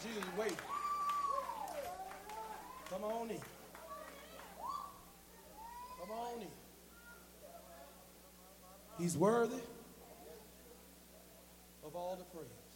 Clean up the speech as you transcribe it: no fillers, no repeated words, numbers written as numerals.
Jesus waiting. Come on in. Come on in. He's worthy of all the praise.